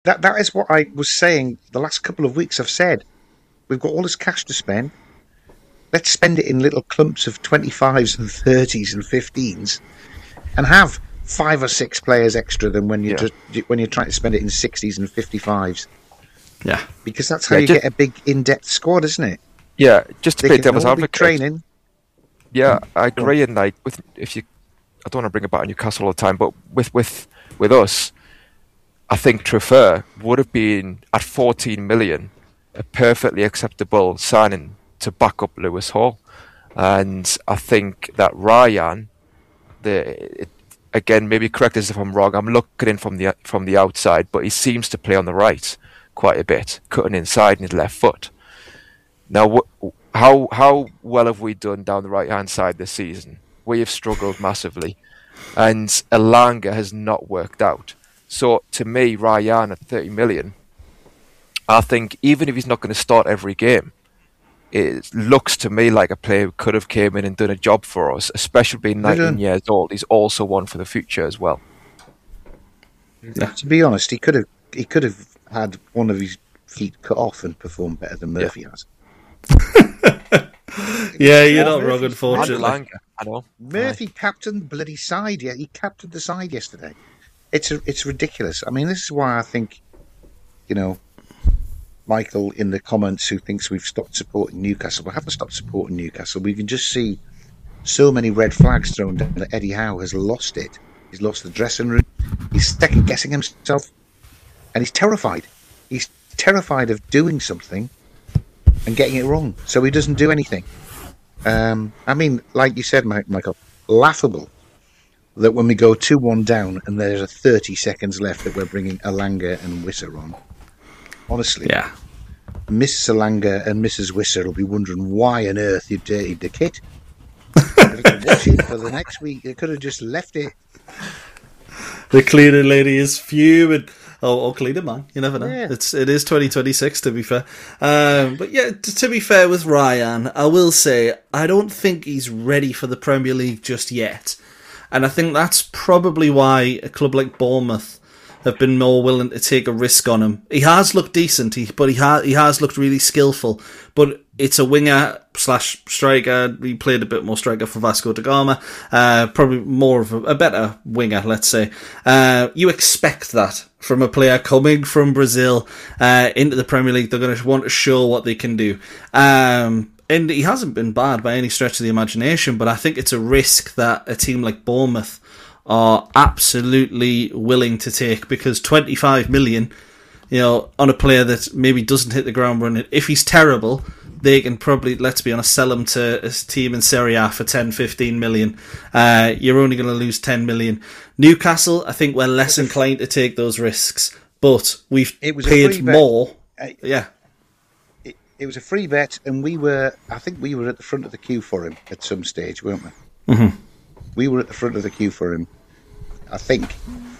That is what I was saying the last couple of weeks. I've said we've got all this cash to spend. Let's spend it in little clumps of 25s and 30s and 15s, and have 5 or 6 players extra than when you when you're trying to spend it in 60s and 55s. Yeah, because that's how you get a big in-depth squad, isn't it? Yeah, just to play devil's advocate. Training. Yeah, I agree. And like, I don't want to bring it back to Newcastle all the time, but with us, I think Trafford would have been at 14 million a perfectly acceptable signing to back up Lewis Hall, and I think that Ryan, again, maybe correct us if I'm wrong. I'm looking in from the outside, but he seems to play on the right quite a bit, cutting inside in his left foot. Now, how well have we done down the right-hand side this season? We have struggled massively, and Elanga has not worked out. So, to me, Ryan at 30 million, I think even if he's not going to start every game, it looks to me like a player who could have came in and done a job for us, especially being 19 years old. He's also one for the future as well. Yeah. To be honest, he could have had one of his feet cut off and performed better than Murphy has. Yeah, you're not wrong, unfortunately. I know. Murphy captained the bloody side. Yeah, he captained the side yesterday. It's ridiculous. I mean, this is why I think, Michael in the comments who thinks we've stopped supporting Newcastle. We haven't stopped supporting Newcastle. We can just see so many red flags thrown down that Eddie Howe has lost it. He's lost the dressing room. He's second guessing himself, and he's terrified. He's terrified of doing something and getting it wrong, so he doesn't do anything. I mean, like you said, Michael, laughable that when we go 2-1 down and there's 30 seconds left that we're bringing Elanga and Wissa on. Honestly, yeah. Mrs. Elanga and Mrs. Wissa will be wondering why on earth you dirtied the kit. Watch it for the next week. You could have just left it. The cleaning lady is fuming. Oh, cleaner man. You never know. Yeah. It is 2026, to be fair. But yeah, to be fair with Ryan, I will say I don't think he's ready for the Premier League just yet. And I think that's probably why a club like Bournemouth have been more willing to take a risk on him. He has looked decent, but he has looked really skillful. But it's a winger/striker. He played a bit more striker for Vasco da Gama. Probably more of a better winger, let's say. You expect that from a player coming from Brazil into the Premier League. They're going to want to show what they can do. And he hasn't been bad by any stretch of the imagination, but I think it's a risk that a team like Bournemouth are absolutely willing to take, because 25 million, on a player that maybe doesn't hit the ground running, if he's terrible, they can probably, let's be honest, sell him to a team in Serie A for 10, 15 million. You're only going to lose 10 million. Newcastle, I think we're less inclined to take those risks, but we've paid more. Yeah. It was a free bet, and I think we were at the front of the queue for him at some stage, weren't we? Mm-hmm. We were at the front of the queue for him, I think.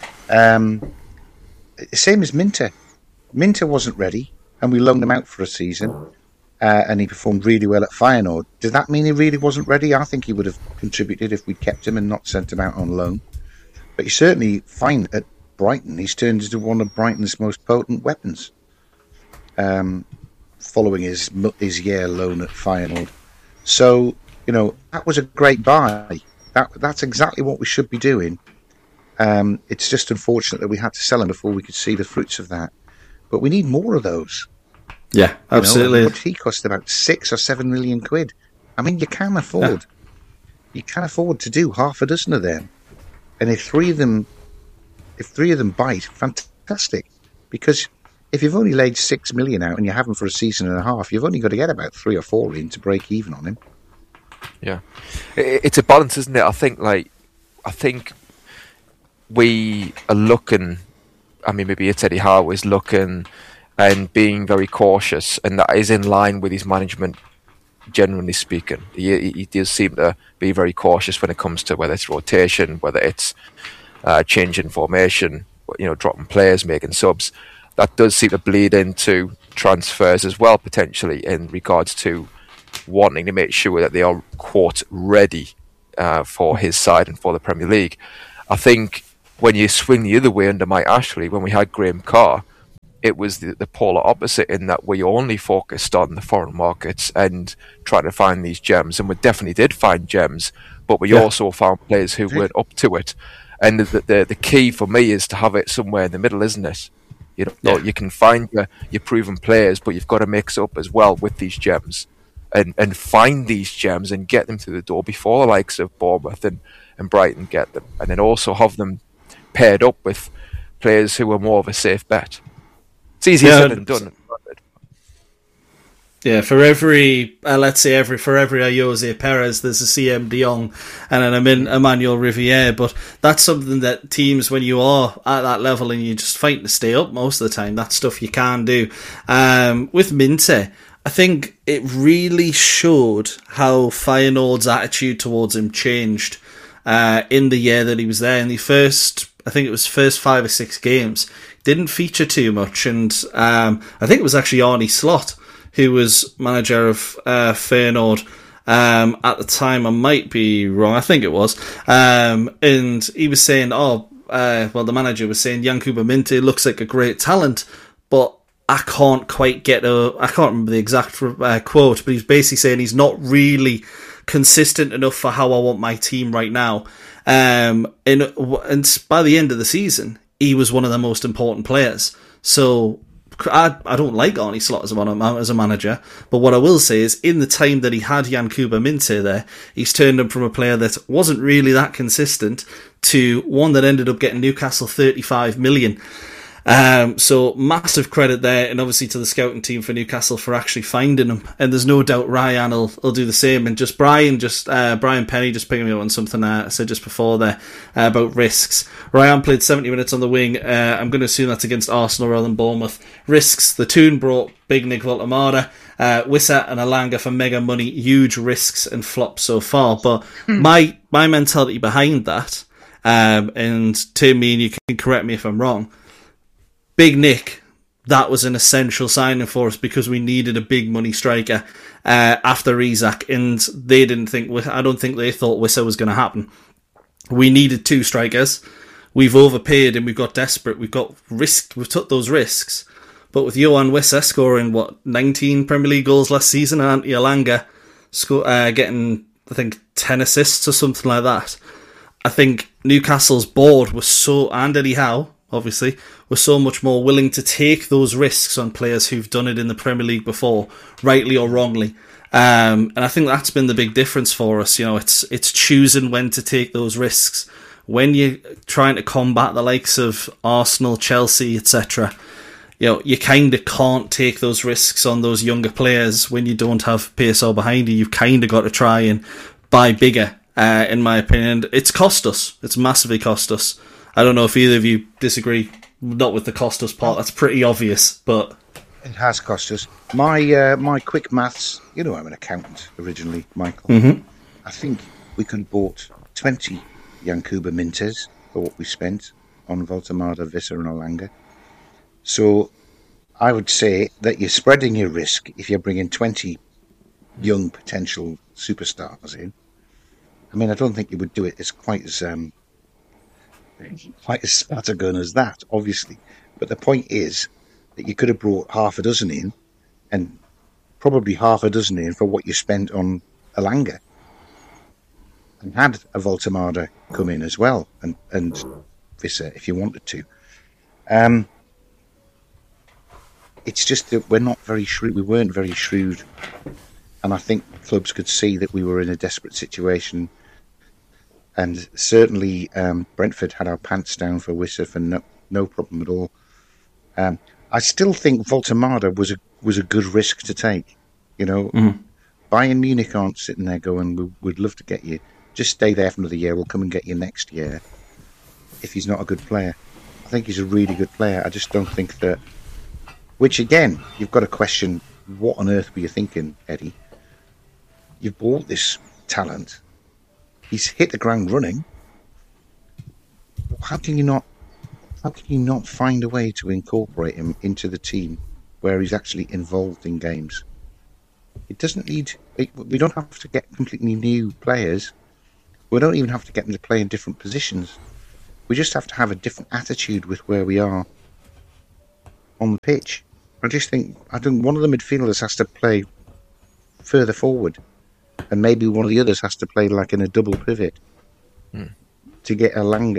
Same as Minter. Minter wasn't ready, and we loaned him out for a season, and he performed really well at Feyenoord. Did that mean he really wasn't ready? I think he would have contributed if we'd kept him and not sent him out on loan. But he's certainly fine at Brighton. He's turned into one of Brighton's most potent weapons, following his year loan at Feyenoord. So, that was a great buy. That's exactly what we should be doing. It's just unfortunate that we had to sell him before we could see the fruits of that. But we need more of those. Yeah, absolutely. He cost about 6 or 7 million quid. I mean, you can afford. Yeah. You can afford to do half a dozen of them. And if three of them bite, fantastic. Because if you've only laid 6 million out and you have him for a season and a half, you've only got to get about 3 or 4 in to break even on him. Yeah, it's a balance, isn't it? I think we are looking. I mean, maybe it's Eddie Howe is looking and being very cautious, and that is in line with his management. Generally speaking, he does seem to be very cautious when it comes to whether it's rotation, whether it's changing formation, dropping players, making subs. That does seem to bleed into transfers as well, potentially, in regards to wanting to make sure that they are, quote, ready for his side and for the Premier League. I think when you swing the other way under Mike Ashley, when we had Graham Carr, it was the polar opposite, in that we only focused on the foreign markets and tried to find these gems, and we definitely did find gems, but we also found players who weren't up to it. And the key for me is to have it somewhere in the middle, isn't it? You know, you can find your proven players, but you've got to mix up as well with these gems, and find these gems and get them through the door before the likes of Bournemouth and Brighton get them, and then also have them paired up with players who are more of a safe bet. It's easier said than done. Yeah, for every Jose Perez, there's a CM De Jong and an Emmanuel Riviere. But that's something that teams, when you are at that level and you're just fighting to stay up most of the time, that's stuff you can do. With Minte, I think it really showed how Feyenoord's attitude towards him changed in the year that he was there. In the first 5 or 6 games, didn't feature too much, and I think it was actually Arne Slot who was manager of Feyenoord at the time. I might be wrong, I think it was, and he was saying, the manager was saying Yankuba Minte looks like a great talent, but I can't remember the exact quote, but he's basically saying he's not really consistent enough for how I want my team right now. And by the end of the season, he was one of the most important players. So I don't like Arne Slot as a manager, but what I will say is, in the time that he had Yankuba Minte there, he's turned him from a player that wasn't really that consistent to one that ended up getting Newcastle 35 million. So massive credit there, and obviously to the scouting team for Newcastle for actually finding him. And there's no doubt Ryan will do the same. And just Brian Penny just picking me up on something I said just before there about risks. Ryan played 70 minutes on the wing. I'm going to assume that's against Arsenal rather than Bournemouth. Risks: the Toon brought Big Nick Voltemada, Wissa and Alanga for mega money. Huge risks and flops so far. But my mentality behind that, and Tim, me and you can correct me if I'm wrong, Big Nick, that was an essential signing for us because we needed a big money striker after Isak, and I don't think they thought Wissa was going to happen. We needed 2 strikers. We've overpaid and we've got desperate. We've took those risks. But with Johan Wissa scoring 19 Premier League goals last season, and Antti Alanga getting, I think, 10 assists or something like that, I think Newcastle's board was and Eddie Howe, obviously, was so much more willing to take those risks on players who've done it in the Premier League before, rightly or wrongly. And I think that's been the big difference for us. You know, it's choosing when to take those risks. When you're trying to combat the likes of Arsenal, Chelsea, etc., you know, you kind of can't take those risks on those younger players when you don't have PSL behind you. You've kind of got to try and buy bigger, in my opinion. It's cost us. It's massively cost us. I don't know if either of you disagree. Not with the cost us part. That's pretty obvious, but it has cost us. My quick maths. You know, I'm an accountant originally, Michael. Mm-hmm. I think we could have bought 20 Yankuba Mintes for what we spent on Voltemada, Wissa, and Alanga. So I would say that you're spreading your risk if you're bringing 20 young potential superstars in. I mean, I don't think you would do it as quite as scattergun as that, obviously. But the point is that you could have brought half a dozen in, and probably half a dozen in for what you spent on Alanga, and had a Voltemada come in as well, and Wissa if you wanted to. It's just that we're not very shrewd. We weren't very shrewd, and I think clubs could see that we were in a desperate situation. And certainly Brentford had our pants down for Wissa for no problem at all. I still think Voltemada was a good risk to take. You know, Bayern Munich aren't sitting there going, "We'd love to get you. Just stay there for another year. We'll come and get you next year." If he's not a good player, I think he's a really good player. I just don't think that. Which again, you've got to question: what on earth were you thinking, Eddie? You've bought this talent. He's hit the ground running. How can you not find a way to incorporate him into the team where he's actually involved in games? It doesn't need. We don't have to get completely new players. We don't even have to get them to play in different positions. We just have to have a different attitude with where we are on the pitch. I think one of the midfielders has to play further forward, and maybe one of the others has to play like in a double pivot to get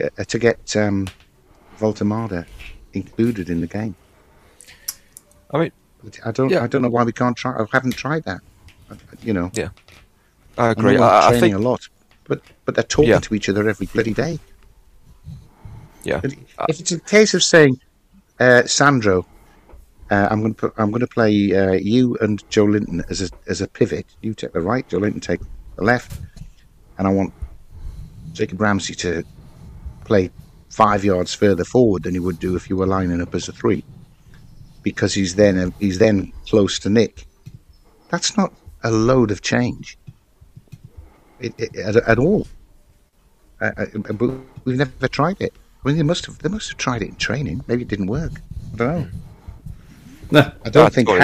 Voltemada included in the game. I mean, I don't know why we can't try. I haven't tried that. Yeah, I agree. I think a lot, but they're talking to each other every bloody day. Yeah. If it's a case of saying, Sandro, I'm going to play you and Joe Linton as a pivot. You take the right, Joe Linton take the left, and I want Jacob Ramsey to play 5 yards further forward than he would do if you were lining up as a 3, because he's then close to Nick. That's not a load of change at all. But we've never tried it. I mean, they must have tried it in training. Maybe it didn't work. I don't know. No, I don't think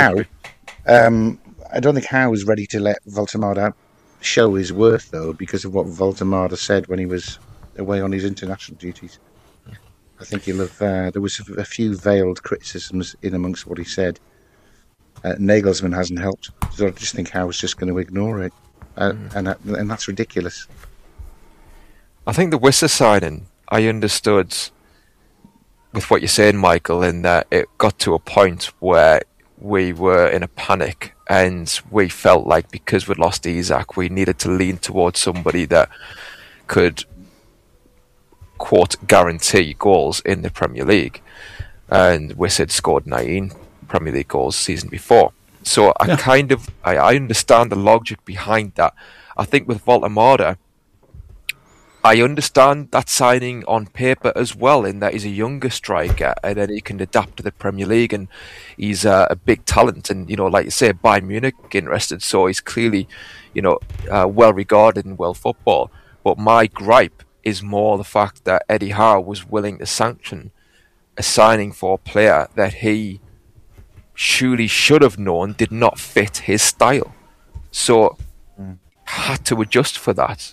Howe is ready to let Voltemada show his worth, though, because of what Voltemada said when he was away on his international duties. I think there was a few veiled criticisms in amongst what he said. Nagelsmann hasn't helped, so I just think Howe's just going to ignore it, and that's ridiculous. I think the Wissa signing, I understood with what you're saying, Michael, in that it got to a point where we were in a panic and we felt like because we'd lost Isak, we needed to lean towards somebody that could, quote, guarantee goals in the Premier League. And Wissa had scored 19 Premier League goals season before. So I understand the logic behind that. I think with Voltemada, I understand that signing on paper as well, in that he's a younger striker and then he can adapt to the Premier League, and he's a big talent, and like you say, Bayern Munich interested, so he's clearly well regarded in world football. But my gripe is more the fact that Eddie Howe was willing to sanction a signing for a player that he surely should have known did not fit his style, so had to adjust for that.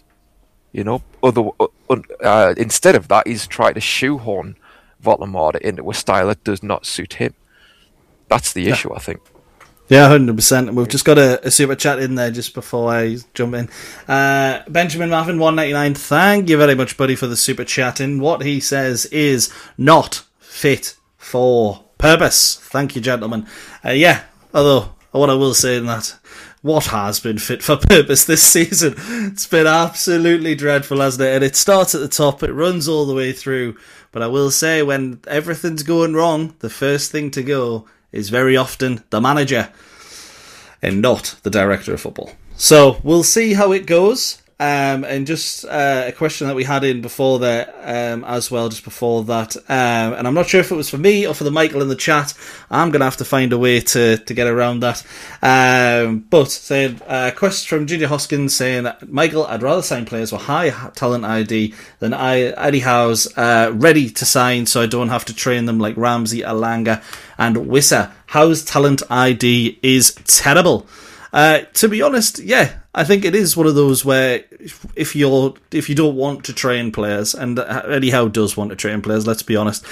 Instead of that, he's tried to shoehorn Voltemada into a style that does not suit him. That's the issue, I think. Yeah, 100%. And we've just got a super chat in there just before I jump in. Benjamin Marvin, 199. Thank you very much, buddy, for the super chat. And what he says is not fit for purpose. Thank you, gentlemen. Although what I will say in that, what has been fit for purpose this season? It's been absolutely dreadful, hasn't it? And it starts at the top, it runs all the way through. But I will say, when everything's going wrong, the first thing to go is very often the manager and not the director of football. So we'll see how it goes. And just a question that we had in before there as well, just before that. And I'm not sure if it was for me or for the Michael in the chat. I'm going to have to find a way to get around that. But saying, question from Ginger Hoskins saying, Michael, I'd rather sign players with high talent ID than Eddie Howe's ready to sign, so I don't have to train them like Ramsey, Alanga and Wissa. Howe's talent ID is terrible. To be honest, I think it is one of those where if you don't want to train players, and Eddie Howe does want to train players, let's be honest,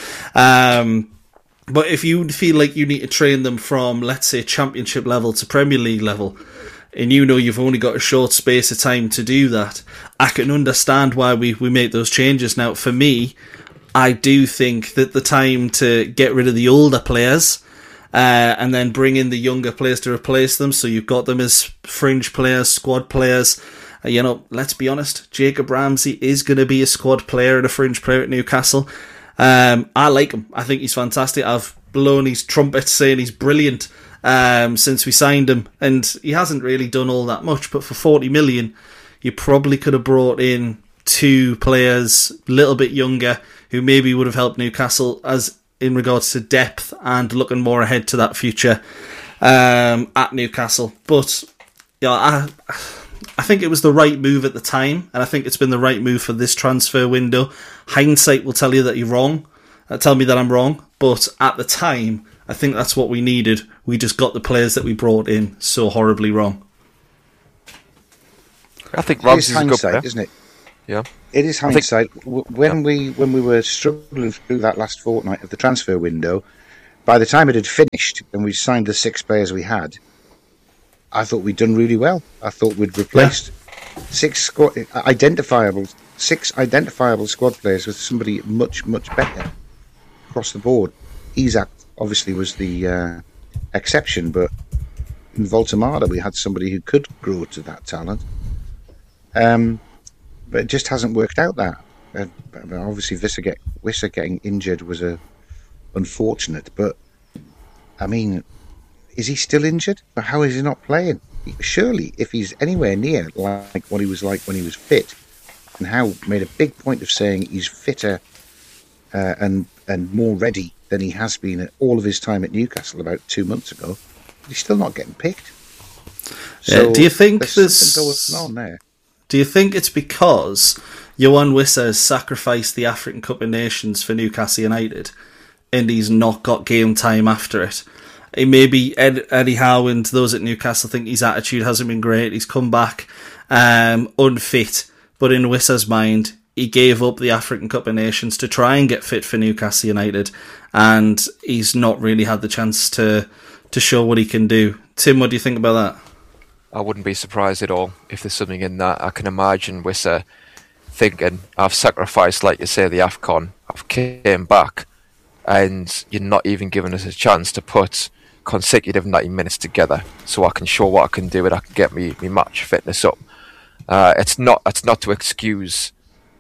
but if you feel like you need to train them from, let's say, Championship level to Premier League level, and you've only got a short space of time to do that, I can understand why we make those changes. Now, for me, I do think that the time to get rid of the older players and then bring in the younger players to replace them, so you've got them as fringe players, squad players. Let's be honest, Jacob Ramsey is going to be a squad player and a fringe player at Newcastle. I like him. I think he's fantastic. I've blown his trumpet saying he's brilliant since we signed him, and he hasn't really done all that much, but for 40 million, you probably could have brought in 2 players a little bit younger who maybe would have helped Newcastle as in regards to depth and looking more ahead to that future at Newcastle. But I think it was the right move at the time, and I think it's been the right move for this transfer window. Hindsight will tell you that you're wrong, tell me that I'm wrong, but at the time, I think that's what we needed. We just got the players that we brought in so horribly wrong. I think Ramsey's a good player, isn't it? Yeah, it is hindsight. When we were struggling through that last fortnight of the transfer window, by the time it had finished and we signed the 6 players we had, I thought we'd done really well. I thought we'd replaced 6 identifiable squad players with somebody much better across the board. Isak obviously was the exception, but in Voltemada we had somebody who could grow to that talent. But it just hasn't worked out. That obviously Wissa getting injured was unfortunate, but I mean, is he still injured? But how is he not playing? Surely, if he's anywhere near like what he was like when he was fit, and Howe made a big point of saying he's fitter and more ready than he has been at all of his time at Newcastle about 2 months ago, he's still not getting picked. So do you think there's something going on there? Do you think it's because Yoane Wissa has sacrificed the African Cup of Nations for Newcastle United and he's not got game time after it? Maybe Eddie Howe and those at Newcastle think his attitude hasn't been great. He's come back unfit, but in Wissa's mind, he gave up the African Cup of Nations to try and get fit for Newcastle United, and he's not really had the chance to show what he can do. Tim, what do you think about that? I wouldn't be surprised at all if there's something in that. I can imagine Wissa thinking, I've sacrificed, like you say, the AFCON, I've came back, and you're not even giving us a chance to put consecutive 90 minutes together so I can show what I can do and I can get me match fitness up. It's not to excuse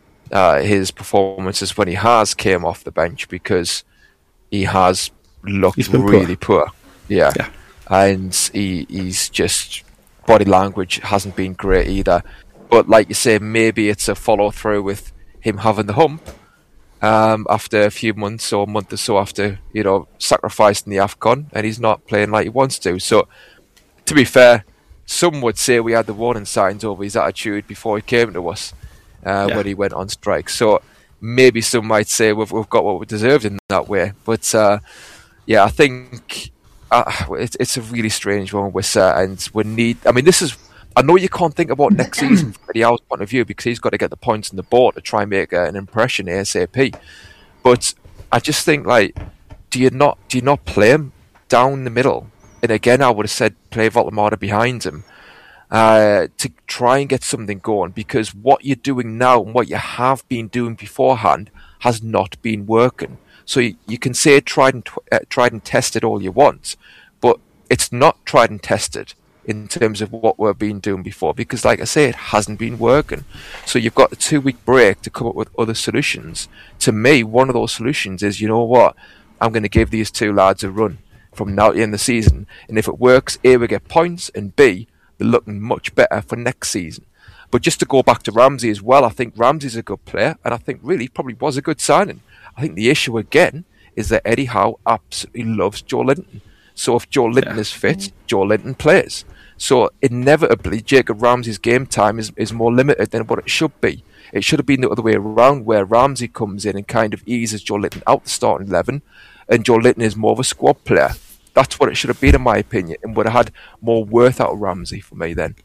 his performances when he has came off the bench, because he has looked really poor. Yeah. And he's just, body language hasn't been great either. But like you say, maybe it's a follow through with him having the hump after a few months or a month or so after, sacrificing the AFCON, and he's not playing like he wants to. So, to be fair, some would say we had the warning signs over his attitude before he came to us when he went on strike. So maybe some might say we've got what we deserved in that way. But I think it's a really strange one with Wissa, and we need. I mean, I know you can't think about next season from Eddie Howe's point of view, because he's got to get the points on the board to try and make an impression ASAP. But I just think, like, do you not play him down the middle? And again, I would have said play Voltemada behind him to try and get something going, because what you're doing now and what you have been doing beforehand has not been working. So you can say tried and tested all you want, but it's not tried and tested in terms of what we've been doing before, because like I say, it hasn't been working. So you've got a 2-week break to come up with other solutions. To me, one of those solutions is, you know what, I'm going to give these 2 lads a run from now to the end of the season, and if it works, A, we get points, and B, they're looking much better for next season. But just to go back to Ramsey as well, I think Ramsey's a good player, and I think really probably was a good signing. I think the issue again is that Eddie Howe absolutely loves Joe Linton. So if Joe Linton is fit, Joe Linton plays. So inevitably, Jacob Ramsey's game time is more limited than what it should be. It should have been the other way around, where Ramsey comes in and kind of eases Joe Linton out the starting 11, and Joe Linton is more of a squad player. That's what it should have been, in my opinion, and would have had more worth out of Ramsey for me then.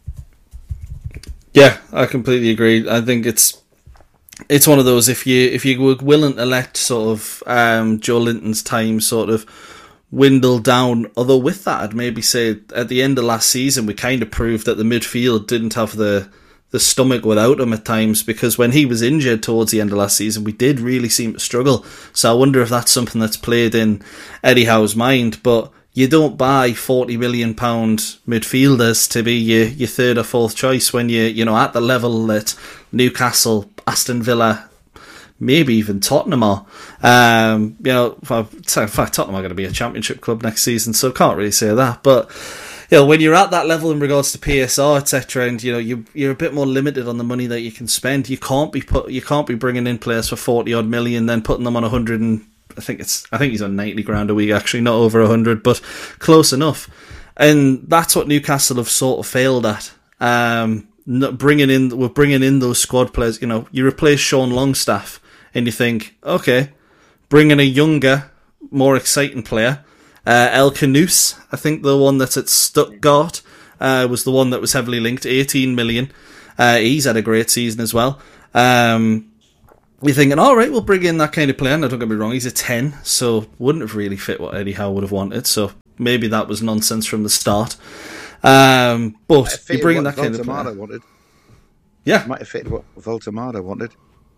Yeah, I completely agree. I think it's one of those, if you were willing to let sort of Joe Linton's time sort of dwindle down, although with that I'd maybe say at the end of last season we kind of proved that the midfield didn't have the stomach without him at times, because when he was injured towards the end of last season we did really seem to struggle. So I wonder if that's something that's played in Eddie Howe's mind. But you don't buy £40 million midfielders to be your third or fourth choice when you're at the level that Newcastle, Aston Villa, maybe even Tottenham are. In fact, Tottenham are going to be a championship club next season, so I can't really say that. But when you're at that level in regards to PSR, etc., and you're a bit more limited on the money that you can spend. You can't be bringing in players for 40 odd million, then putting them on 100 and I think he's on 90 grand a week, actually, not over 100, but close enough. And that's what Newcastle have sort of failed at. We're bringing in those squad players. You replace Sean Longstaff, and you think, okay, bring in a younger, more exciting player. El Canouse, I think the one that's at Stuttgart, was the one that was heavily linked. 18 million. He's had a great season as well. you're thinking, all right, we'll bring in that kind of player. Now, don't get me wrong, he's a 10, so wouldn't have really fit what Eddie Howe would have wanted. So maybe that was nonsense from the start. But you bring in that kind of player. Wanted. Yeah. Might have fitted what Voltemada wanted.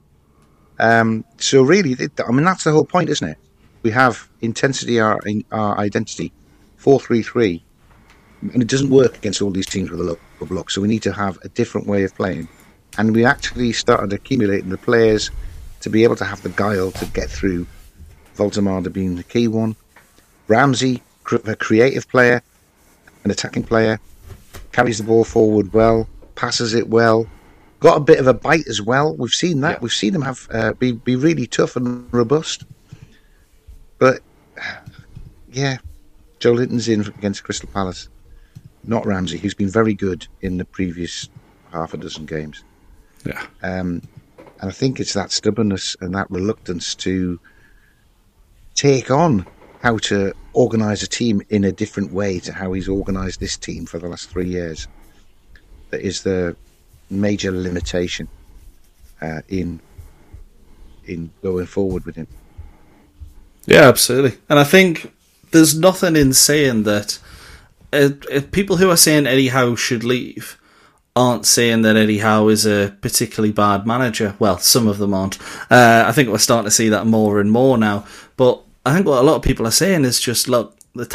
So really, I mean, that's the whole point, isn't it? We have intensity, our identity, 4-3-3, and it doesn't work against all these teams with a low block. So we need to have a different way of playing, and we actually started accumulating the players to be able to have the guile to get through. Voltemada being the key one. Ramsey, a creative player, an attacking player, carries the ball forward well, passes it well. Got a bit of a bite as well. We've seen that. Yeah. We've seen him have be really tough and robust. But yeah, Joe Linton's in against Crystal Palace, not Ramsey, who's been very good in the previous half a dozen games. Yeah, and I think it's that stubbornness and that reluctance to take on how to organise a team in a different way to how he's organised this team for the last 3 years. That is the major limitation in going forward with him. Yeah, absolutely. And I think there's nothing in saying that people who are saying Eddie Howe should leave aren't saying that Eddie Howe is a particularly bad manager. Well, some of them aren't. I think we're starting to see that more and more now. But I think what a lot of people are saying is just, look,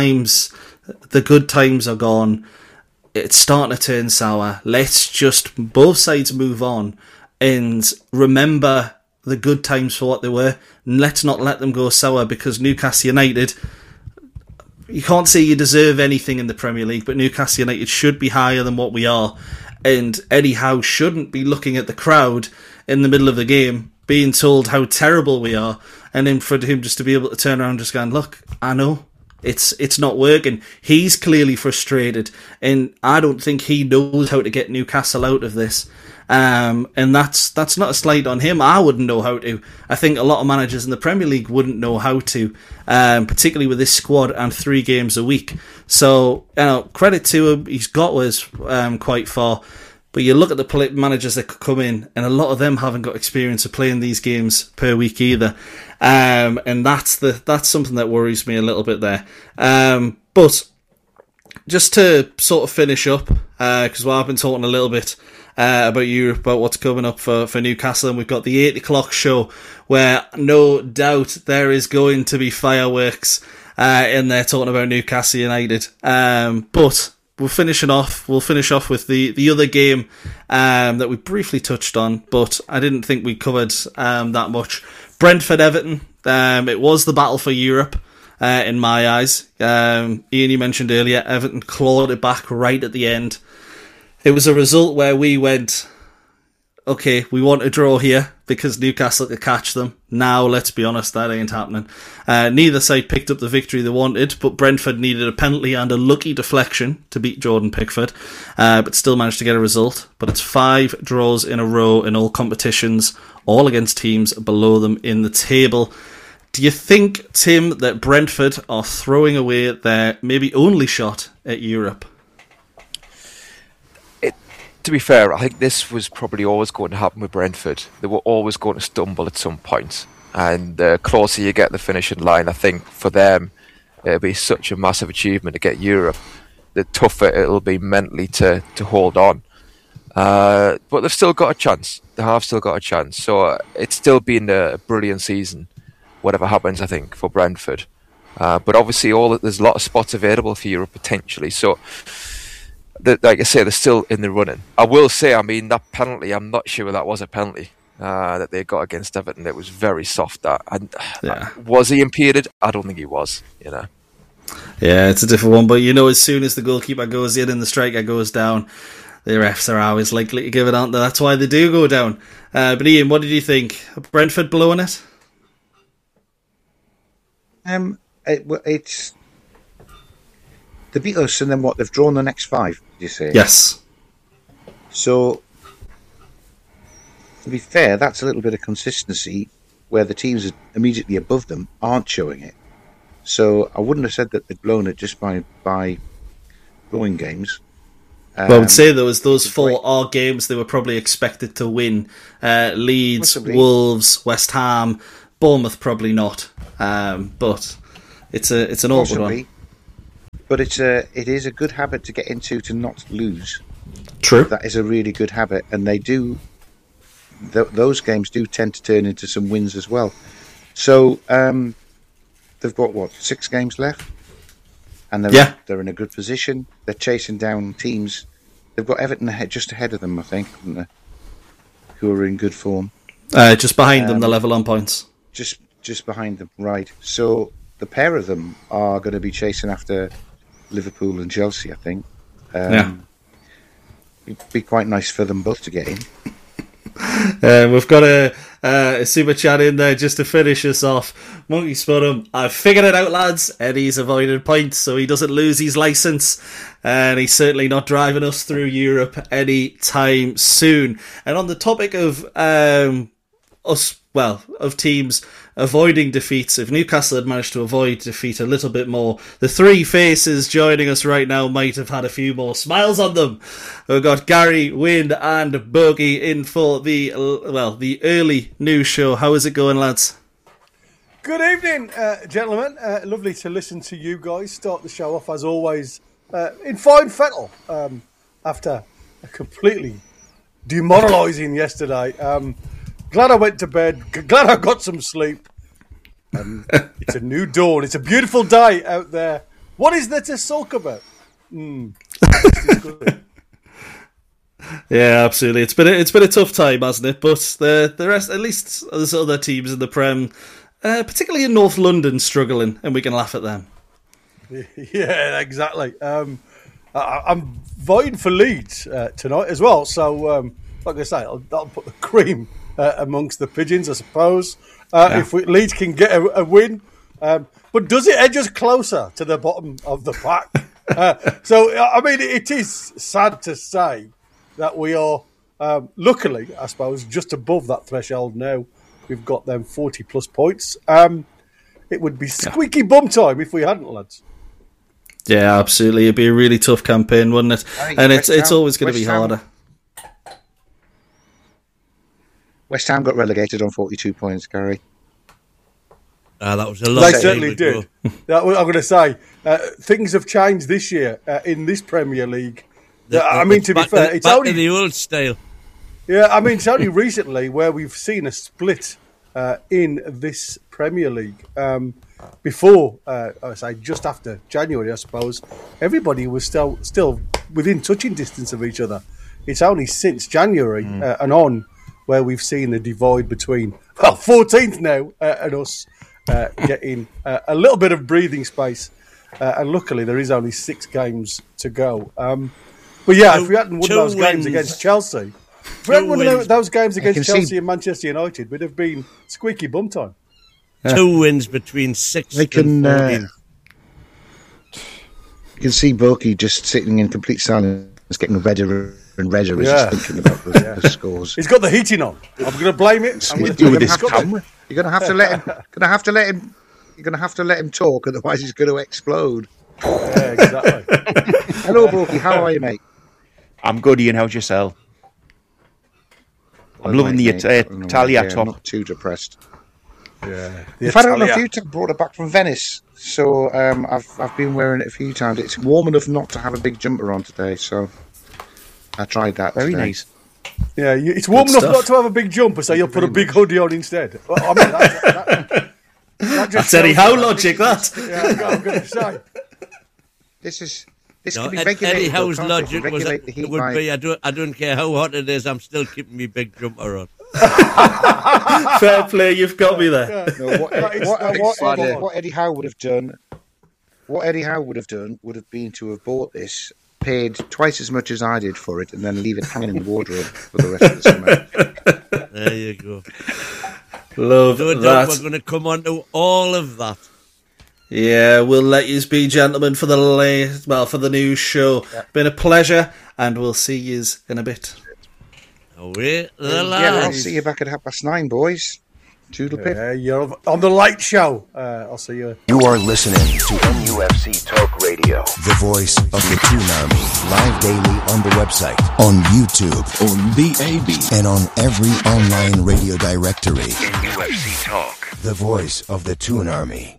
the good times are gone. It's starting to turn sour. Let's just both sides move on and remember the good times for what they were. And let's not let them go sour, because Newcastle United, you can't say you deserve anything in the Premier League, but Newcastle United should be higher than what we are. And Eddie Howe shouldn't be looking at the crowd in the middle of the game, being told how terrible we are, and then for him just to be able to turn around and just going, look, I know. It's not working. He's clearly frustrated, and I don't think he knows how to get Newcastle out of this. And that's not a slight on him. I wouldn't know how to. I think a lot of managers in the Premier League wouldn't know how to, particularly with this squad and 3 games a week. So, credit to him. He's got us quite far. But you look at the managers that could come in, and a lot of them haven't got experience of playing these games per week either. And that's something that worries me a little bit there. But just to sort of finish up, because I've been talking a little bit about Europe, about what's coming up for Newcastle, and we've got the 8 o'clock show, where no doubt there is going to be fireworks in there talking about Newcastle United. But we'll finish off with the other game that we briefly touched on, but I didn't think we covered that much. Brentford-Everton. It was the battle for Europe, in my eyes. Ian, you mentioned earlier, Everton clawed it back right at the end. It was a result where we went, okay, we want a draw here because Newcastle could catch them. Now, let's be honest, that ain't happening. Neither side picked up the victory they wanted, but Brentford needed a penalty and a lucky deflection to beat Jordan Pickford, but still managed to get a result. But it's 5 draws in a row in all competitions, all against teams below them in the table. Do you think, Tim, that Brentford are throwing away their maybe only shot at Europe? To be fair, I think this was probably always going to happen with Brentford. They were always going to stumble at some point. And the closer you get the finishing line, I think for them, it'll be such a massive achievement to get Europe. The tougher it'll be mentally to hold on. But they've still got a chance. They have still got a chance. So it's still been a brilliant season, whatever happens, I think, for Brentford. But obviously, there's a lot of spots available for Europe potentially. So, like I say, they're still in the running. I will say, that penalty, I'm not sure that was a penalty that they got against Everton. It was very soft. Was he impeded? I don't think he was, Yeah, it's a different one. But, as soon as the goalkeeper goes in and the striker goes down, the refs are always likely to give it, aren't they? That's why they do go down. But Ian, what did you think? Brentford blowing it? It's... They beat us, and then what? They've drawn the next 5, did you say? Yes. So, to be fair, that's a little bit of consistency where the teams immediately above them aren't showing it. So, I wouldn't have said that they'd blown it just by blowing games. Well, I would say there was those 4 are games they were probably expected to win. Leeds, Possibly. Wolves, West Ham, Bournemouth probably not. But it's an awkward one. But it is a good habit to get into, to not lose. True. That is a really good habit, and they do. Those games do tend to turn into some wins as well. So they've got 6 games left, and they're in a good position. They're chasing down teams. They've got Everton just ahead of them, I think, haven't they? Who are in good form. Just behind them, the level on points. Just behind them, right? So the pair of them are going to be chasing after Liverpool and Chelsea, I think. It'd be quite nice for them both to get in. We've got a super chat in there just to finish us off. Monkey Spottum, I've figured it out, lads. Eddie's avoided points so he doesn't lose his licence, and he's certainly not driving us through Europe any time soon. And on the topic of of teams avoiding defeats, if Newcastle had managed to avoid defeat a little bit more, the 3 faces joining us right now might have had a few more smiles on them. We've got Gary, Wynne and Bogey in for the early news show. How is it going, lads? Good evening, gentlemen. Lovely to listen to you guys start the show off, as always, in fine fettle, after a completely demoralising yesterday. Glad I went to bed. Glad I got some sleep. It's a new dawn. It's a beautiful day out there. What is there to sulk about? Yeah, absolutely. It's been a tough time, hasn't it? But the rest, at least there's other teams in the Prem, particularly in North London, struggling, and we can laugh at them. Yeah, exactly. I'm voting for Leeds tonight as well. So, like I say, I'll put the cream amongst the pigeons, I suppose. If Leeds can get a win. But does it edge us closer to the bottom of the pack? So, I mean, it is sad to say that we are, luckily, I suppose, just above that threshold now. We've got them 40-plus points. It would be squeaky bum time if we hadn't, lads. Yeah, absolutely. It'd be a really tough campaign, wouldn't it? And it's always going to be harder. West Ham got relegated on 42 points, Gary. That was a lot. They certainly did. I'm going to say, things have changed this year in this Premier League. To be fair, it's back only to the old style. Yeah, I mean, it's only recently where we've seen a split in this Premier League. Before, I say, just after January, I suppose, everybody was still within touching distance of each other. It's only since January and on where we've seen the divide between 14th now and us getting a little bit of breathing space. And luckily, there is only 6 games to go. But yeah, if we hadn't won those games against Chelsea, if we hadn't won those games against Chelsea and Manchester United, we'd have been squeaky bum time. 2 wins between 6 and 14. You can see Borky just sitting in complete silence, getting redder and redder as he's thinking about the scores. He's got the heating on. I'm going to blame it. You're going to have to let him. You're going to have to let him talk, otherwise he's going to explode. Yeah, exactly. Hello, Borky. How are you, mate? I'm good, Ian. How's yourself? I'm loving the Italia top. I'm not too depressed. Yeah. I've had it on a few times. Brought it back from Venice, so I've been wearing it a few times. It's warm enough not to have a big jumper on today, so I tried that. Very today. nice. Yeah, it's warm enough not to have a big jumper, so you'll put a big hoodie on instead. Well, I mean, that's Eddie Howe logic, that. Yeah, I'm going to say. This could be regulated. Eddie Howe's logic would by... be, I don't care how hot it is, I'm still keeping my big jumper on. Fair play, you've got me there. No, what Eddie Howe would have done, would have been to have bought this, paid twice as much as I did for it, and then leave it hanging in the wardrobe for the rest of the summer. There you go. Love no that. We're going to come on to all of that. Yeah, we'll let you be, gentlemen, for the news show. Yeah. Been a pleasure, and we'll see yous in a bit. Away the I'll see you back at 9:30, boys. Toodle pip. You're on the Light Show. I'll see you. You are listening to MUFC Talk Radio, the voice of the Toon Army. Live daily on the website, on YouTube, on the AB, and on every online radio directory. MUFC Talk, the voice of the Toon Army.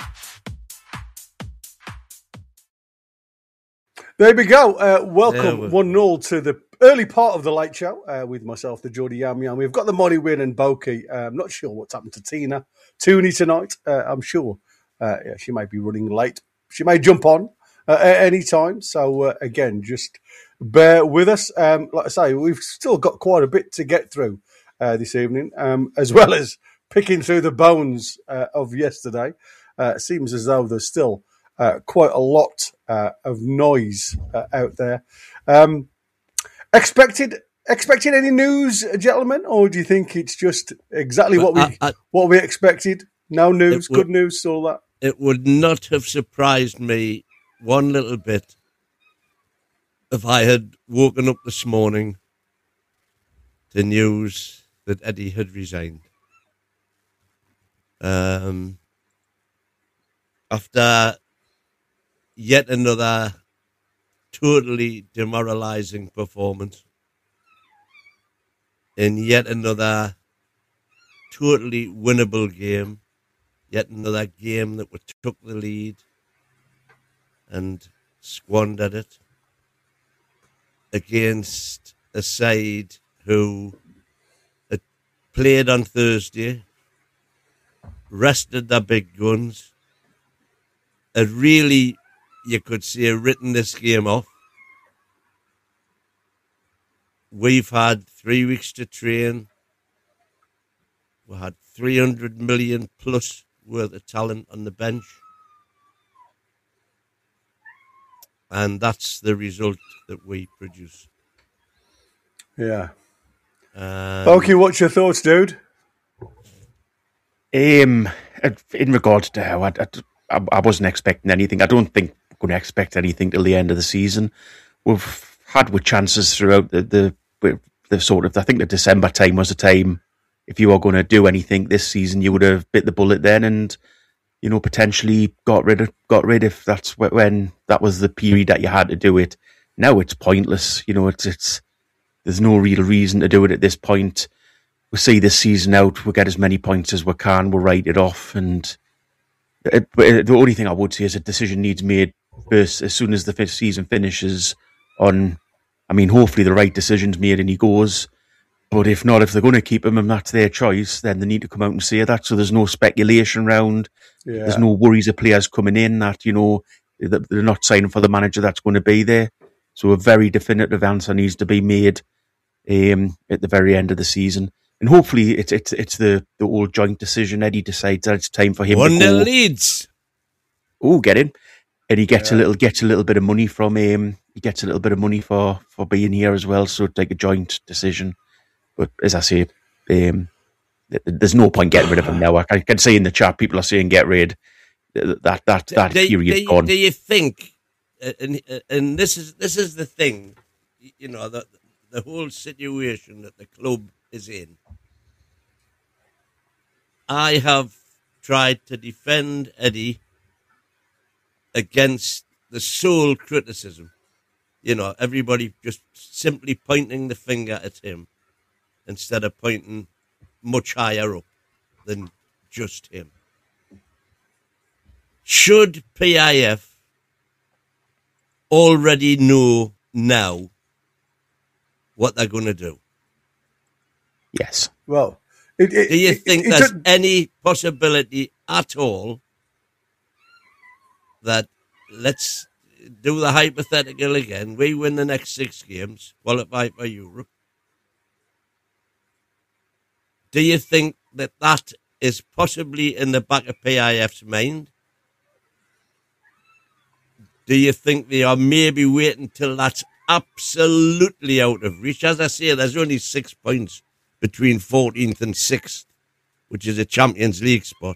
There we go. Welcome 1-0 to the early part of the Light Show with myself, the Geordie Yam Yam. We've got the Money Win and Boki. I'm not sure what's happened to Tina Tooney tonight. I'm sure she may be running late. She may jump on at any time. So, again, just bear with us. Like I say, we've still got quite a bit to get through this evening, as well as picking through the bones of yesterday. It seems as though there's still quite a lot of noise out there. Expected any news, gentlemen, or do you think it's just exactly what we expected? No news, good news, all that. It would not have surprised me one little bit if I had woken up this morning to news that Eddie had resigned. After yet another totally demoralising performance in yet another totally winnable game, yet another game that we took the lead and squandered it against a side who had played on Thursday, rested their big guns, had really, you could say, written this game off. We've had 3 weeks to train. We had 300 million plus worth of talent on the bench. And that's the result that we produce. Yeah. Boki, what's your thoughts, dude? In regards to how I wasn't expecting anything. I don't think we're going to expect anything till the end of the season. We've had with chances throughout the sort of, I think the December time was a time, if you were going to do anything this season, you would have bit the bullet then and, you know, potentially got rid if that's when that was the period that you had to do it. Now it's pointless. You know, it's there's no real reason to do it at this point. We'll see this season out. We'll get as many points as we can. We'll write it off. And the only thing I would say is a decision needs made first as soon as the season finishes on, I mean, hopefully the right decision's made and he goes. But if not, if they're going to keep him and that's their choice, then they need to come out and say that. So there's no speculation around. Yeah. There's no worries of players coming in that, you know, they're not signing for the manager that's going to be there. So a very definitive answer needs to be made at the very end of the season. And hopefully it's the old joint decision. Eddie decides that it's time for him to go. 1-0 Leeds. Oh, get him. And he gets a little bit of money from him. He gets a little bit of money for being here as well. So it's like a joint decision. But as I say, there's no point getting rid of him now. I can see in the chat people are saying get rid. That period gone. Do you think? And this is the thing, you know, the whole situation that the club is in. I have tried to defend Eddie against the sole criticism. You know, everybody just simply pointing the finger at him instead of pointing much higher up than just him. Should PIF already know now what they're going to do? Yes. Well, do you think there's any possibility at all that, let's do the hypothetical again, we win the next 6 games, qualify for Europe? Do you think that is possibly in the back of PIF's mind? Do you think they are maybe waiting till that's absolutely out of reach? As I say, there's only 6 points between 14th and 6th, which is a Champions League spot.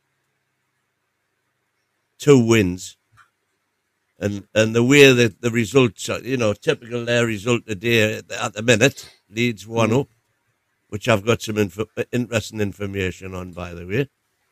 2 wins. And the way that the results are, you know, typical their result today at the minute, Leeds 1 up. which I've got some interesting information on, by the way.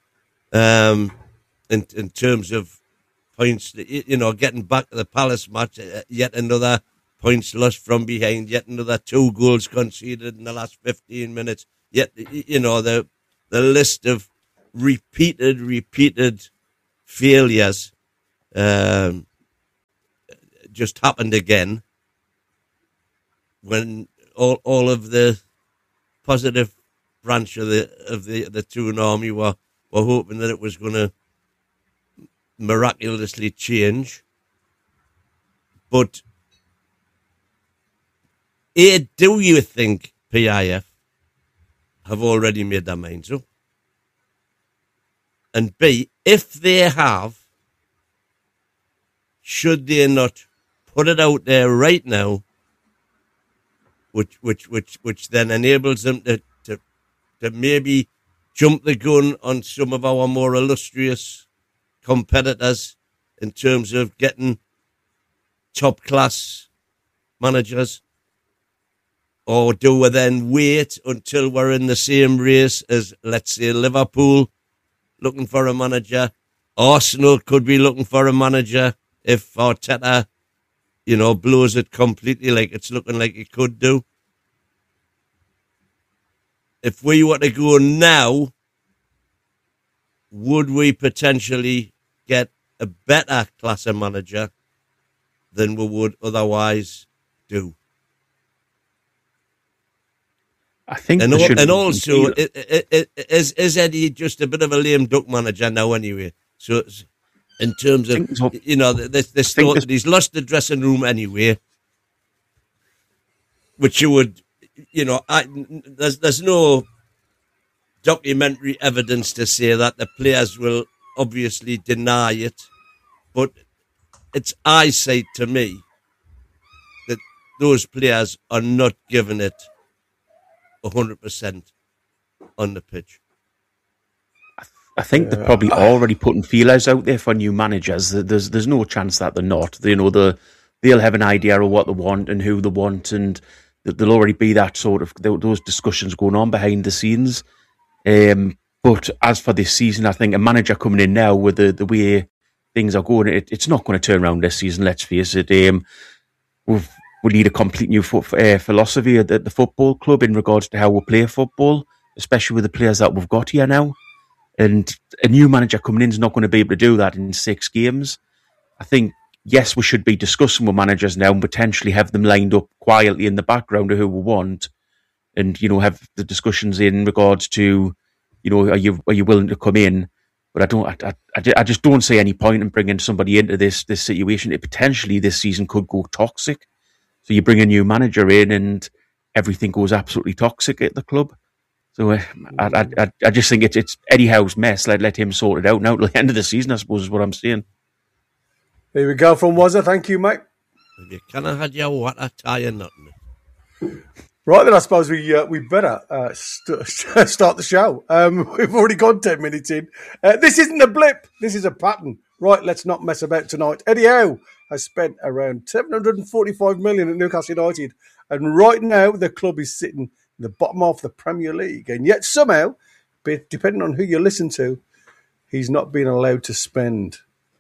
In terms of points, getting back to the Palace match, yet another points lost from behind, yet another 2 goals conceded in the last 15 minutes. Yet, the list of repeated failures just happened again when all of the positive branch of the Toon Army were hoping that it was going to miraculously change. But A, do you think PIF have already made their minds up? And B, if they have, should they not put it out there right now, which then enables them to maybe jump the gun on some of our more illustrious competitors in terms of getting top class managers? Or do we then wait until we're in the same race as, let's say, Liverpool looking for a manager? Arsenal could be looking for a manager if Arteta, blows it completely like it's looking like it could do. If we were to go now, would we potentially get a better class of manager than we would otherwise do? I think, and also, is Eddie just a bit of a lame duck manager now anyway? So, in terms of, this thought that he's lost the dressing room anyway, which you would, there's no documentary evidence to say that. The players will obviously deny it, but it's eyesight to me that those players are not giving it 100% on the pitch. I think they're probably already putting feelers out there for new managers. There's no chance that they're not. They'll have an idea of what they want and who they want, and there'll already be that sort of those discussions going on behind the scenes. But as for this season, I think a manager coming in now with the way things are going, it's not going to turn around this season. Let's face it. We need a complete new philosophy at the football club in regards to how we play football, especially with the players that we've got here now. And a new manager coming in is not going to be able to do that in 6 games. I think, yes, we should be discussing with managers now and potentially have them lined up quietly in the background of who we want, and have the discussions in regards to, are you willing to come in? But I just don't see any point in bringing somebody into this situation. It potentially this season could go toxic. So you bring a new manager in and everything goes absolutely toxic at the club. So I just think it's Eddie Howe's mess. Let him sort it out now till the end of the season, I suppose, is what I'm saying. There we go from Wazza. Thank you, mate. If you can't have your water, tie a knot in it. Right then, I suppose we better start the show. We've already gone 10 minutes in. This isn't a blip. This is a pattern. Right, let's not mess about tonight. Eddie Howe has spent around 745 million at Newcastle United, and right now the club is sitting in the bottom half of the Premier League, and yet somehow, depending on who you listen to, he's not being allowed to spend.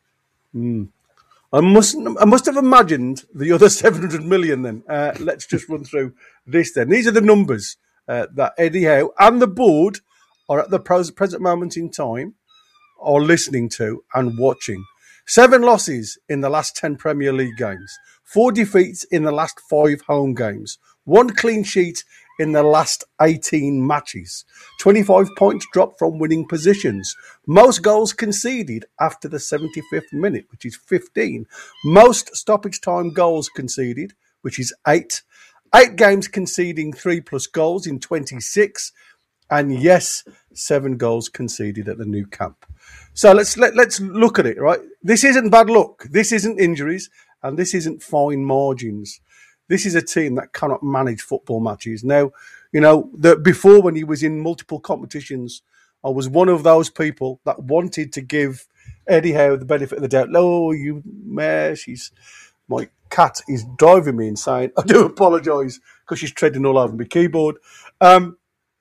I must have imagined the other 700 million then. Let's just run through this then. These are the numbers that Eddie Howe and the board are at the present moment in time are listening to and watching. 7 losses in the last 10 Premier League games. 4 defeats in the last 5 home games. 1 clean sheet in the last 18 matches. 25 points dropped from winning positions. Most goals conceded after the 75th minute, which is 15. Most stoppage time goals conceded, which is 8. 8 games conceding 3+ goals in 26. And yes, 7 goals conceded at the new camp. So let's look at it, right? This isn't bad luck. This isn't injuries. And this isn't fine margins. This is a team that cannot manage football matches. Now, before when he was in multiple competitions, I was one of those people that wanted to give Eddie Howe the benefit of the doubt. Oh, you mare, my cat is driving me insane. I do apologise because she's treading all over my keyboard.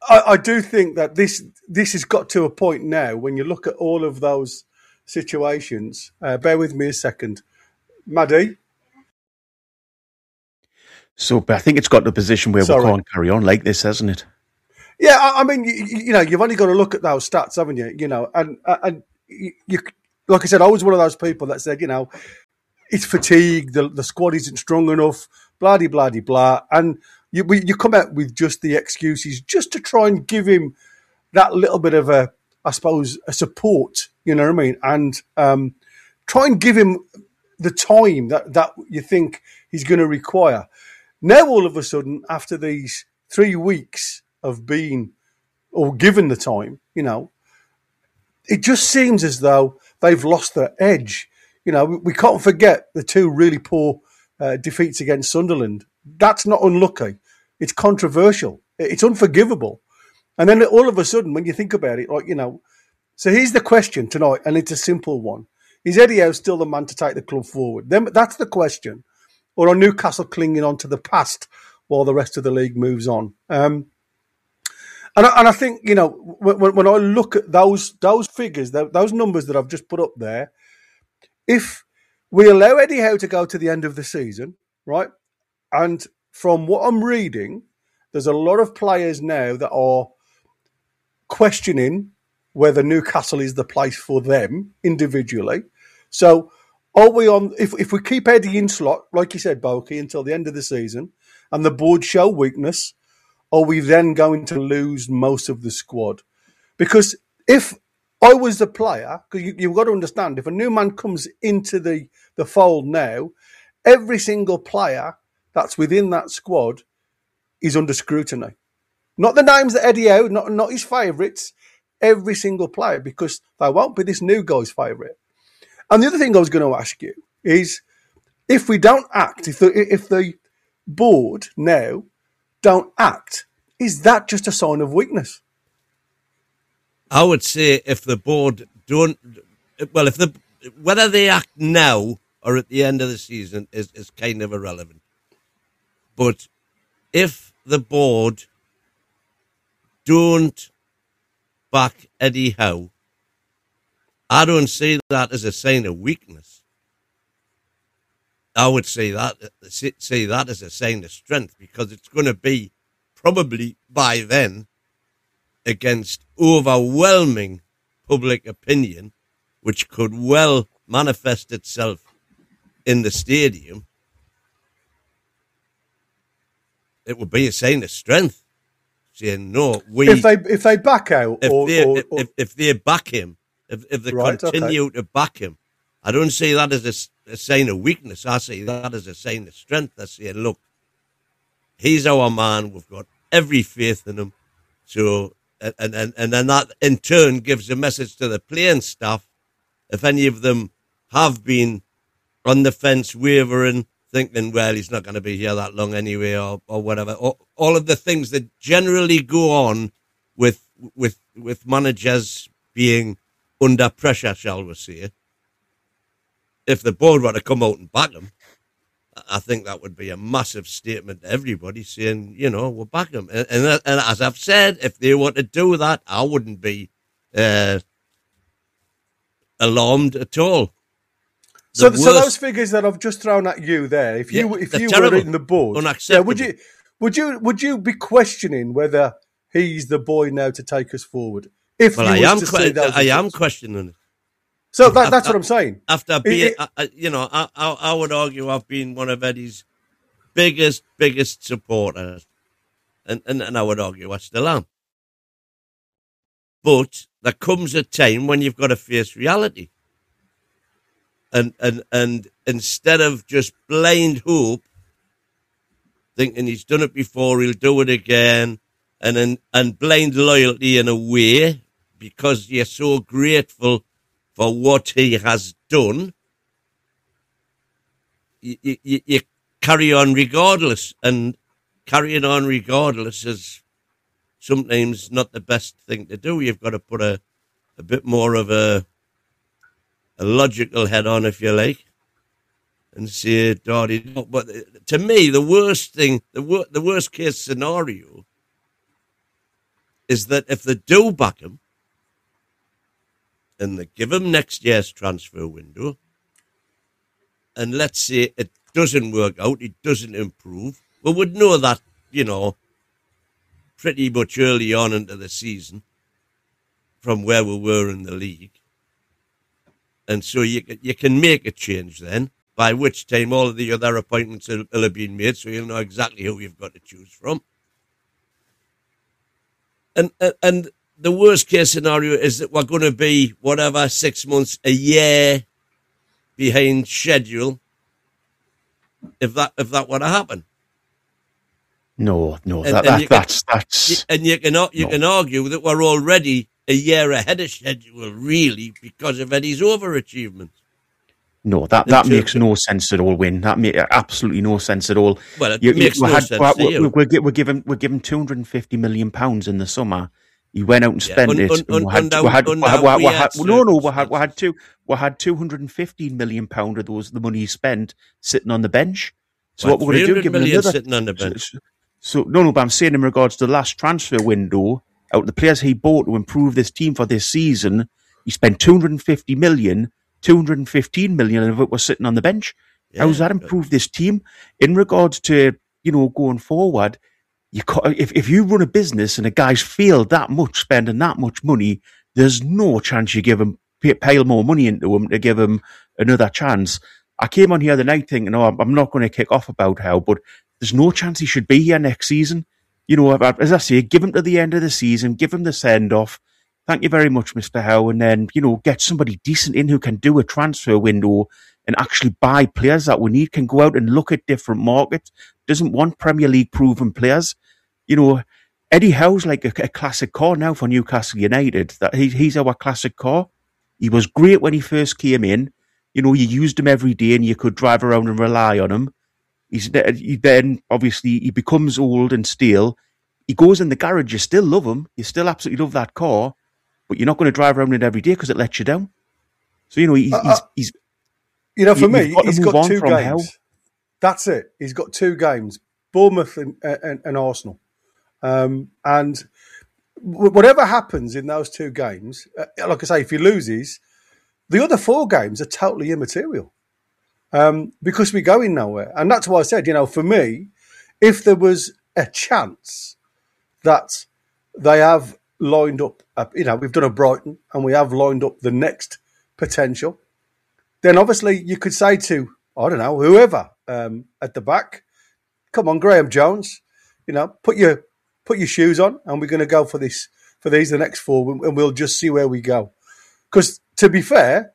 I do think that this has got to a point now when you look at all of those situations. Bear with me a second, Maddie. So, but I think it's got to a position where we can't carry on like this, hasn't it? Yeah, I mean, you know, you've only got to look at those stats, haven't you? You know, and you, like I said, I was one of those people that said, you know, it's fatigue, the squad isn't strong enough, blah, blah, blah, blah. And you come out with just the excuses just to try and give him that little bit of a support, you know what I mean? And try and give him the time that you think he's going to require. Now, all of a sudden, after these 3 weeks of being or given the time, you know, it just seems as though they've lost their edge. You know, we can't forget the 2 really poor defeats against Sunderland. That's not unlucky. It's controversial. It's unforgivable. And then all of a sudden, when you think about it, like, you know, so here's the question tonight, and it's a simple one. Is Eddie Howe still the man to take the club forward? Then that's the question. Or are Newcastle clinging on to the past while the rest of the league moves on? And I think, you know, when I look at those figures, those numbers that I've just put up there, if we allow Eddie Howe to go to the end of the season, right, and from what I'm reading, there's a lot of players now that are questioning whether Newcastle is the place for them individually. So are we on, if we keep Eddie in slot, like you said, Boki, until the end of the season, and the board show weakness, are we then going to lose most of the squad? Because if I was the player, because you've got to understand, if a new man comes into the fold now, every single player that's within that squad is under scrutiny. Not the names that Eddie Howe, not his favourites, every single player, because they won't be this new guy's favourite. And the other thing I was going to ask you is, if we don't act, if the board now don't act, is that just a sign of weakness? I would say if the board don't, well, whether they act now or at the end of the season is kind of irrelevant. But if the board don't back Eddie Howe, I don't see that as a sign of weakness. I would see that as a sign of strength, because it's going to be probably by then against overwhelming public opinion, which could well manifest itself in the stadium. It would be a sign of strength, saying no. If they back out, if they back him, if they continue to back him, I don't see that as a sign of weakness. I see that as a sign of strength. I say, look, he's our man. We've got every faith in him. So, and then that in turn gives a message to the playing staff. If any of them have been on the fence, wavering, thinking, well, he's not going to be here that long anyway, or whatever. All of the things that generally go on with managers being under pressure, shall we say. If the board were to come out and back him, I think that would be a massive statement to everybody, saying, you know, we'll back him. And as I've said, if they want to do that, I wouldn't be alarmed at all. So those figures that I've just thrown at you there, if you were in the board, would you be questioning whether he's the boy now to take us forward? I am questioning it. So that's what I'm saying. After being, I would argue I've been one of Eddie's biggest supporters, and I would argue I still am. But there comes a time when you've got to face reality, and instead of just blind hope, thinking he's done it before, he'll do it again, and blind loyalty in a way, because you're so grateful for what he has done, you carry on regardless, and carrying on regardless is sometimes not the best thing to do. You've got to put a bit more of a logical head on, if you like, and say, Dardy. But to me, the worst thing, the worst case scenario is that if they do back him and they give him next year's transfer window, and let's say it doesn't work out, it doesn't improve, we would know that, pretty much early on into the season from where we were in the league. And so you can make a change then, by which time all of the other appointments will have been made, so you'll know exactly who you've got to choose from. And the worst case scenario is that we're going to be, 6 months, a year behind schedule, if that were to happen. No, that's and you can argue that we're already a year ahead of schedule, really, because of Eddie's overachievement. No, that makes no sense at all, Win. That makes absolutely no sense at all. Well, it makes no sense to you. We're given £250 million in the summer. He went out and spent it. We had £215 million of those, the money he spent, sitting on the bench. So what we're going to do? Give him another sitting on the bench. But I'm saying in regards to the last transfer window, out of the players he bought to improve this team for this season, he spent £250 million. 215 million of it was sitting on the bench. Yeah, how does that improve this team? In regards to, going forward, if you run a business and a guy's failed that much, spending that much money, there's no chance you give him, pile more money into him to give him another chance. I came on here the night thinking, I'm not going to kick off about how, but there's no chance he should be here next season. As I say, give him to the end of the season, give him the send-off. Thank you very much, Mr. Howe. And then, get somebody decent in who can do a transfer window and actually buy players that we need, can go out and look at different markets, doesn't want Premier League proven players. Eddie Howe's like a classic car now for Newcastle United. That he's our classic car. He was great when he first came in. You used him every day and you could drive around and rely on him. Then, obviously, he becomes old and stale. He goes in the garage, you still love him. You still absolutely love that car. But you're not going to drive around it every day because it lets you down. So, he's for me, he's got 2 games. How? That's it. He's got 2 games, Bournemouth and Arsenal. And whatever happens in those 2 games, like I say, if he loses, the other 4 games are totally immaterial because we're going nowhere. And that's why I said, for me, if there was a chance that they have lined up, we've done a Brighton and we have lined up the next potential, then obviously you could say to, I don't know, whoever at the back, come on, Graham Jones, put your shoes on and we're going to go for these the next 4 and we'll just see where we go. Because to be fair,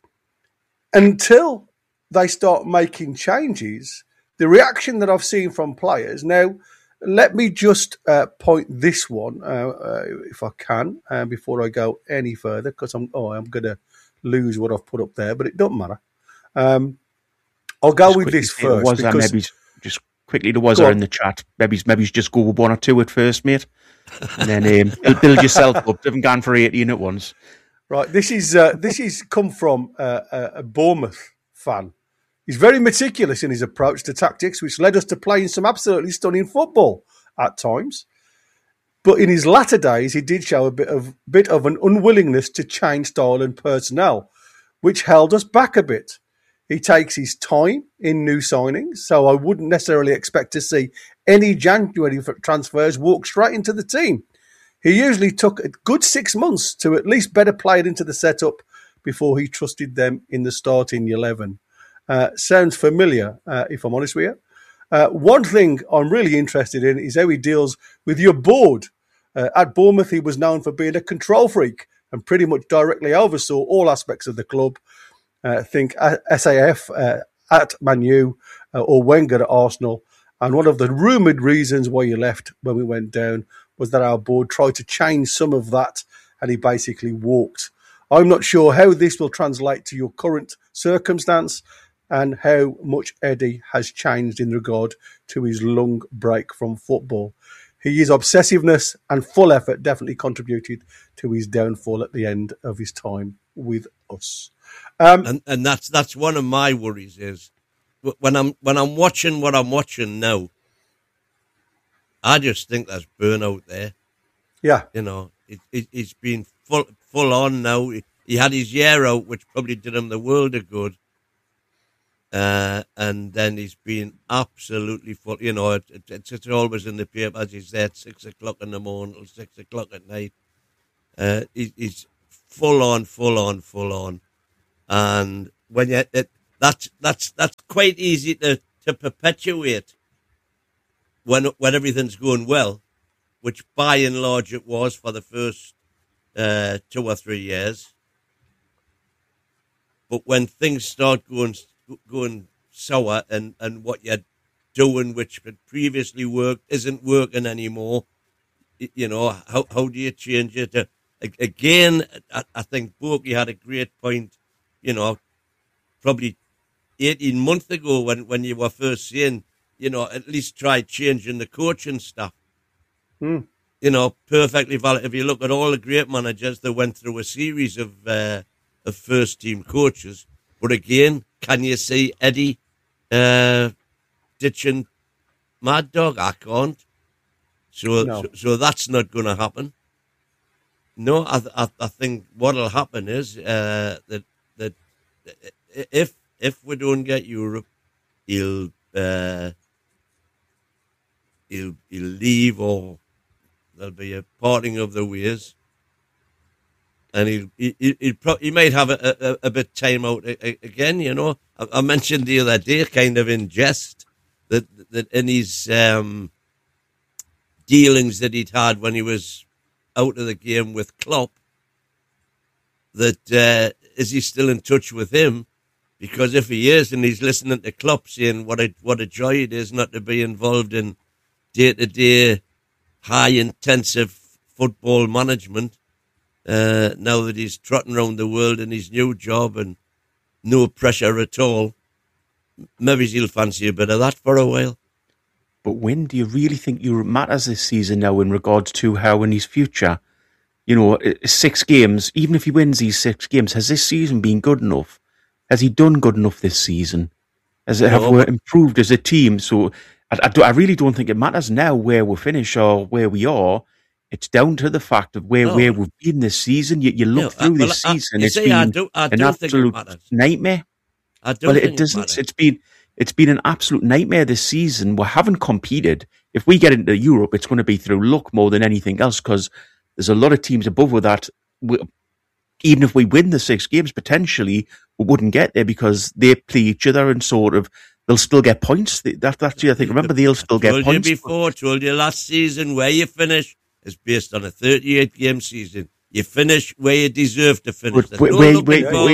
until they start making changes, the reaction that I've seen from players now. Let me just point this one, if I can, before I go any further, because I'm going to lose what I've put up there, but it doesn't matter. I'll go with this first. Maybe just quickly, there was in the chat. Maybe just go with 1 or 2 at first, mate, and then build yourself up. Haven't gone for 18 at once. Right. This is come from a Bournemouth fan. He's very meticulous in his approach to tactics, which led us to playing some absolutely stunning football at times. But in his latter days, he did show a bit of an unwillingness to change style and personnel, which held us back a bit. He takes his time in new signings, so I wouldn't necessarily expect to see any January transfers walk straight into the team. He usually took a good 6 months to at least better play it into the setup before he trusted them in the starting 11. Sounds familiar, if I'm honest with you. One thing I'm really interested in is how he deals with your board. At Bournemouth, he was known for being a control freak and pretty much directly oversaw all aspects of the club. Think SAF at Man U or Wenger at Arsenal. And one of the rumoured reasons why he left when we went down was that our board tried to change some of that and he basically walked. I'm not sure how this will translate to your current circumstance and how much Eddie has changed in regard to his long break from football. His obsessiveness and full effort definitely contributed to his downfall at the end of his time with us. And that's one of my worries is when I'm watching what I'm watching now, I just think there's burnout there. Yeah. You know, he's been full on now. He had his year out, which probably did him the world of good. And then he's been absolutely full. You know, it's always in the paper, as he's there at 6 o'clock in the morning till 6 o'clock at night. He's full on. And when that's quite easy to perpetuate when everything's going well, which by and large it was for the first 2 or 3 years. But when things start going sour and what you're doing, which had previously worked, isn't working anymore, you know, how do you change it? Again, I think Borky had a great point, you know, probably 18 months ago when you were first saying, you know, at least try changing the coaching staff. You know, perfectly valid. If you look at all the great managers that went through a series of first-team coaches, but again, can you see Eddie ditching Mad Dog? I can't. So that's not going to happen. No, I think what'll happen is that if we don't get Europe, he'll leave, or there'll be a parting of the ways, and he might have a bit time out again. You know, I mentioned the other day, kind of in jest, that in his dealings that he'd had when he was out of the game with Klopp, that is he still in touch with him? Because if he is, and he's listening to Klopp saying what a joy it is not to be involved in day-to-day, high-intensive football management, now that he's trotting around the world in his new job and no pressure at all, maybe he'll fancy a bit of that for a while. But when do you really think Europe matters this season now in regards to how in his future? You know, 6 games, even if he wins these 6 games, has this season been good enough? Has he done good enough this season? Have we improved as a team? So I really don't think it matters now where we finish or where we are. It's down to the fact of where we've been this season. You look through this season, it's been an absolute nightmare. It doesn't. It's been an absolute nightmare this season. We haven't competed. If we get into Europe, it's going to be through luck more than anything else, because there's a lot of teams above with that. Even if we win the 6 games, potentially we wouldn't get there because they play each other and sort of they'll still get points. That's the thing. Remember, they'll still get points. Told you last season where you finish is based on a 38-game season. You finish where you deserve to finish. But no luck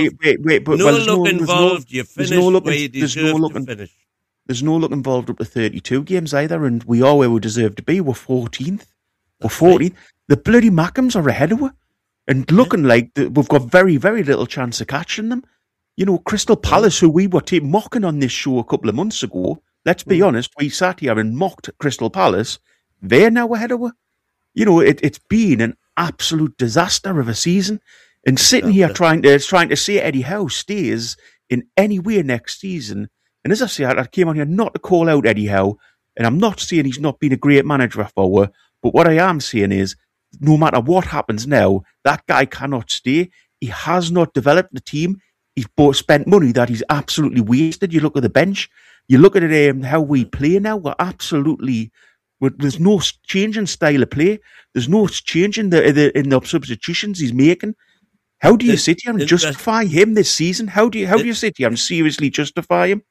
involved. You finish where you deserve to finish. There's no luck involved up to 32 games either, and we are where we deserve to be. We're 14th. We're 14th. Right. The bloody Mackhams are ahead of us, and looking like we've got very, very little chance of catching them. You know, Crystal Palace, who we were mocking on this show a couple of months ago, let's be honest, we sat here and mocked Crystal Palace. They're now ahead of us. You know, it's been an absolute disaster of a season. And sitting here trying to say Eddie Howe stays in any way next season. And as I say, I came on here not to call out Eddie Howe, and I'm not saying he's not been a great manager for us, but what I am saying is, no matter what happens now, that guy cannot stay. He has not developed the team. He's spent money that he's absolutely wasted. You look at the bench. You look at it, how we play now. There's no change in style of play. There's no change in the substitutions he's making. How do you sit here and justify him this season? How do you sit here and seriously justify him?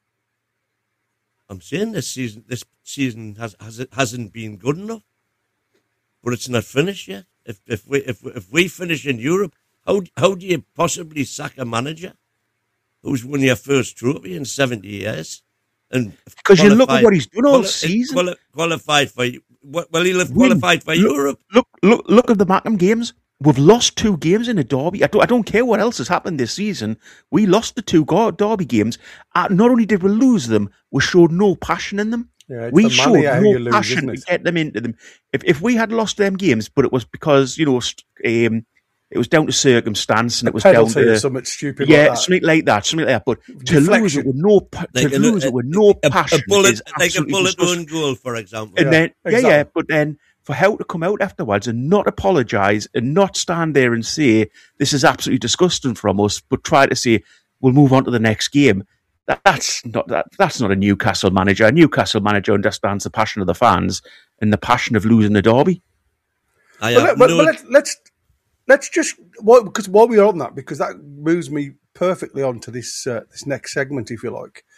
I'm saying this season hasn't been good enough, but it's not finished yet. If we finish in Europe, how do you possibly sack a manager who's won your first trophy in 70 years? And because you look at what he's done all season. Qualified for qualified for Europe. Look at the Mackham games. We've lost 2 games in a derby. I don't care what else has happened this season. We lost the 2 derby games. Not only did we lose them, we showed no passion in them. Yeah, we showed no passion to get them into them. If we had lost them games, but it was because it was down to circumstance, and it was down to something stupid. Something like that. But to lose it with no passion, like a bullet on goal, for example. And then, exactly. But then for Howe to come out afterwards and not apologise and not stand there and say, this is absolutely disgusting from us, but try to say, we'll move on to the next game. That's not a Newcastle manager. A Newcastle manager understands the passion of the fans and the passion of losing the derby. Let's just, because while we're on that, because that moves me perfectly on to this next segment, if you like.